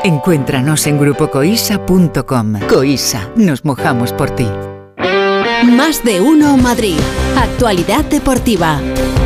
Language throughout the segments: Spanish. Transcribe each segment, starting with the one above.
Encuéntranos en grupocoisa.com. Coisa, nos mojamos por ti. Más de uno Madrid. Actualidad deportiva.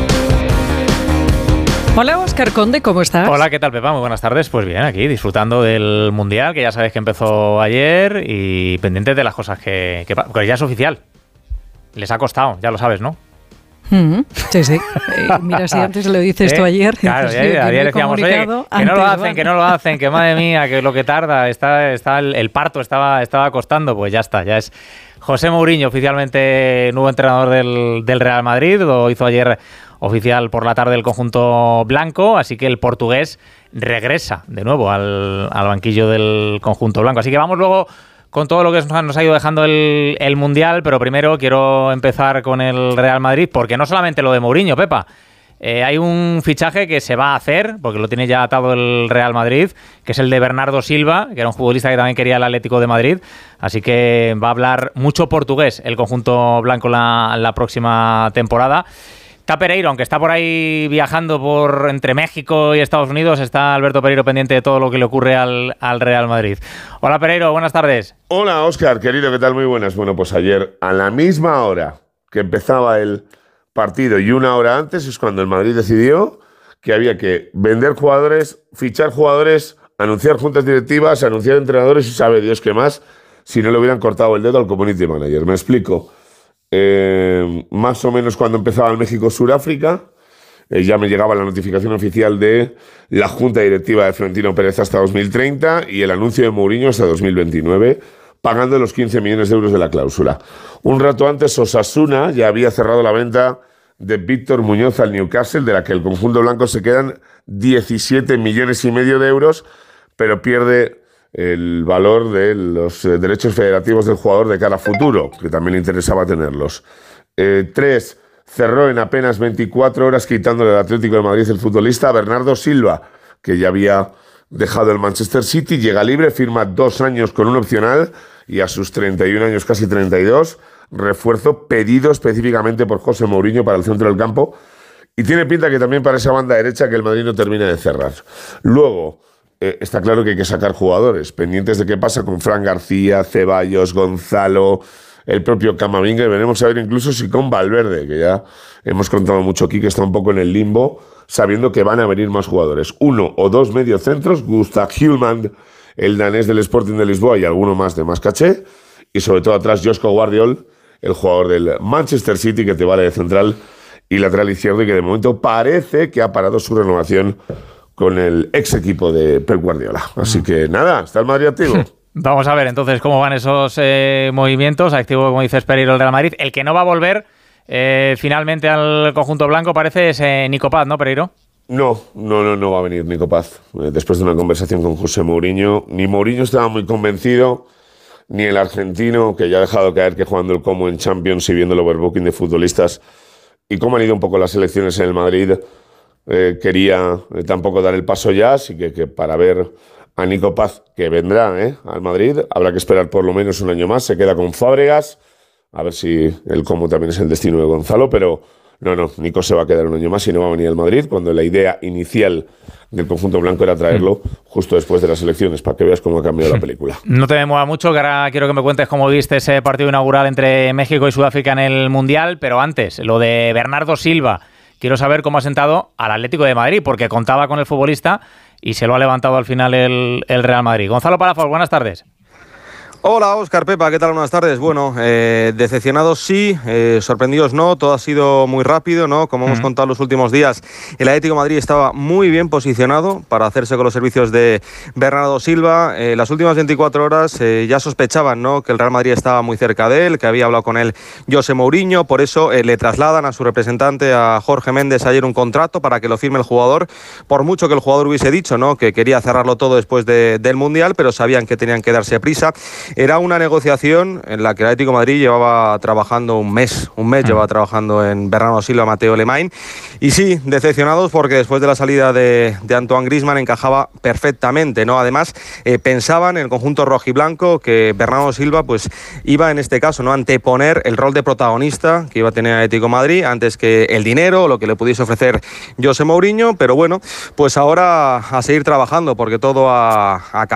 Hola, Óscar Conde, ¿cómo estás? Hola, ¿qué tal, Pepa? Muy buenas tardes. Pues bien, aquí disfrutando del Mundial, que ya sabéis que empezó ayer, y pendientes de las cosas que porque ya es oficial. Les ha costado, ya lo sabes, ¿no? Sí, sí. Mira, si antes le dices tú ayer. Claro, ayer decíamos, oye, que no lo hacen, que madre mía, que lo que tarda, el parto estaba costando, pues ya está, ya es José Mourinho, oficialmente nuevo entrenador del Real Madrid, lo hizo ayer oficial por la tarde el conjunto blanco, así que el portugués regresa de nuevo al banquillo del conjunto blanco. Así que vamos luego con todo lo que nos ha ido dejando el Mundial, pero primero quiero empezar con el Real Madrid, porque no solamente lo de Mourinho, Pepa. Hay un fichaje que se va a hacer, porque lo tiene ya atado el Real Madrid, que es el de Bernardo Silva, que era un futbolista que también quería el Atlético de Madrid, así que va a hablar mucho portugués el conjunto blanco la próxima temporada. Está Pereiro, aunque está por ahí viajando entre México y Estados Unidos, está Alberto Pereiro pendiente de todo lo que le ocurre al Real Madrid. Hola Pereiro, buenas tardes. Hola Óscar, querido, ¿qué tal? Muy buenas. Bueno, pues ayer a la misma hora que empezaba el partido y una hora antes es cuando el Madrid decidió que había que vender jugadores, fichar jugadores, anunciar juntas directivas, anunciar entrenadores y sabe Dios qué más, si no le hubieran cortado el dedo al community manager. Me explico. Más o menos cuando empezaba el México-Suráfrica, ya me llegaba la notificación oficial de la junta directiva de Florentino Pérez hasta 2030 y el anuncio de Mourinho hasta 2029, pagando los 15 millones de euros de la cláusula. Un rato antes, Osasuna ya había cerrado la venta de Víctor Muñoz al Newcastle, de la que el conjunto blanco se quedan 17 millones y medio de euros, pero pierde el valor de los derechos federativos del jugador de cara a futuro, que también le interesaba tenerlos. 3. Cerró en apenas 24 horas quitándole al Atlético de Madrid el futbolista Bernardo Silva, que ya había dejado el Manchester City, llega libre, firma 2 años con un opcional y a sus 31 años, casi 32, refuerzo pedido específicamente por José Mourinho para el centro del campo, y tiene pinta que también para esa banda derecha que el Madrid no termina de cerrar. Luego, está claro que hay que sacar jugadores, pendientes de qué pasa con Fran García, Ceballos, Gonzalo, el propio Camavinga, y veremos a ver incluso si con Valverde, que ya hemos contado mucho aquí, que está un poco en el limbo, sabiendo que van a venir más jugadores. 1 o 2 mediocentros, Gustav Hjulmand, el danés del Sporting de Lisboa, y alguno más de más caché, y sobre todo atrás Josko Guardiol, el jugador del Manchester City, que te vale de central y lateral izquierdo, y que de momento parece que ha parado su renovación con el ex equipo de Pep Guardiola. Así que nada, está el Madrid activo. Vamos a ver entonces cómo van esos movimientos. Activo, como dices, Pereiro, el Real Madrid. El que no va a volver finalmente al conjunto blanco parece es Nico Paz, ¿no, Pereiro? No va a venir Nico Paz. Después de una conversación con José Mourinho, ni Mourinho estaba muy convencido, ni el argentino, que ya ha dejado caer que jugando el Como en Champions y viendo el overbooking de futbolistas y cómo han ido un poco las elecciones en el Madrid, quería tampoco dar el paso ya, así que para ver a Nico Paz, que vendrá al Madrid, habrá que esperar por lo menos un año más. Se queda con Fábregas, a ver si el Como también es el destino de Gonzalo, pero no, Nico se va a quedar un año más y no va a venir al Madrid, cuando la idea inicial del conjunto blanco era traerlo justo después de las elecciones, para que veas cómo ha cambiado la película. No te mueva mucho, que ahora quiero que me cuentes cómo viste ese partido inaugural entre México y Sudáfrica en el Mundial, pero antes, lo de Bernardo Silva. Quiero saber cómo ha sentado al Atlético de Madrid, porque contaba con el futbolista y se lo ha levantado al final el Real Madrid. Gonzalo Palafox, buenas tardes. Hola, Óscar, Pepa, ¿qué tal? Buenas tardes. Bueno, decepcionados sí, sorprendidos no, todo ha sido muy rápido, ¿no? Como hemos contado los últimos días, el Atlético de Madrid estaba muy bien posicionado para hacerse con los servicios de Bernardo Silva. Las últimas 24 horas ya sospechaban, ¿no?, que el Real Madrid estaba muy cerca de él, que había hablado con él José Mourinho, por eso le trasladan a su representante, a Jorge Méndez, ayer un contrato para que lo firme el jugador, por mucho que el jugador hubiese dicho, ¿no?, que quería cerrarlo todo después del Mundial, pero sabían que tenían que darse prisa. Era una negociación en la que el Atlético de Madrid llevaba trabajando un mes llevaba trabajando en Bernardo Silva, Mateo Lemay, y sí, decepcionados porque después de la salida de Antoine Griezmann encajaba perfectamente, ¿no? Además, pensaban en el conjunto rojiblanco que Bernardo Silva pues iba en este caso, ¿no?, anteponer el rol de protagonista que iba a tener el Atlético de Madrid antes que el dinero, lo que le pudiese ofrecer José Mourinho, pero bueno, pues ahora a seguir trabajando porque todo ha cambiado.